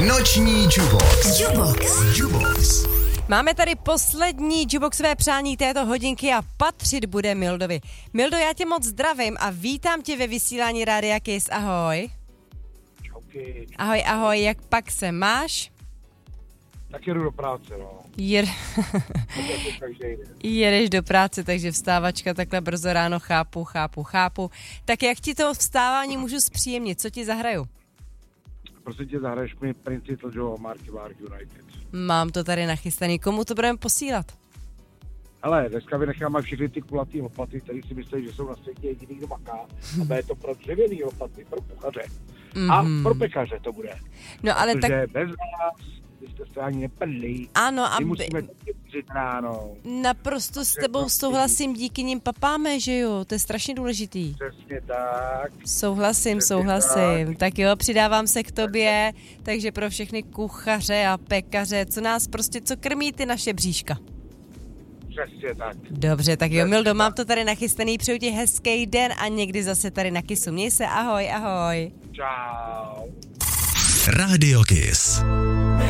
Noční Jubox. Máme tady poslední juboxové přání této hodinky a patřit bude Mildovi. Mildo, já tě moc zdravím a vítám tě ve vysílání Rádia Kiss. Ahoj. Čauky. Ahoj, jak pak se máš? Tak jedu do práce, no. Jedeš do práce, takže vstávačka takhle brzo ráno, chápu. Tak jak ti to vstávání můžu zpříjemnit? Co ti zahraju? Prosím tě, zahraješ mi Prince Joe a Marky Mark United. Mám to tady nachystaný. Komu to budeme posílat? Ale dneska vynecháme všechny ty kulatý lopaty, který si myslí, že jsou na světě jediný, kdo maká. A bude to pro dřevěný lopaty, pro kuchaře. A pro pekaře to bude. No ale protože tak... bez nás, když jste se ani nepadli, ano, my musíme přijít ráno. Naprosto s tebou souhlasím, díky nim papáme, že jo? To je strašně důležitý. Přesně tak. Souhlasím. Tak jo, přidávám se k tobě, takže pro všechny kuchaře a pekaře, co krmí ty naše bříška. Přesně tak. Dobře, tak jo, Mildo, mám to tady nachystaný, přeju ti hezký den a někdy zase tady na Kissu. Měj se, ahoj. Čau. Rádio Kiss.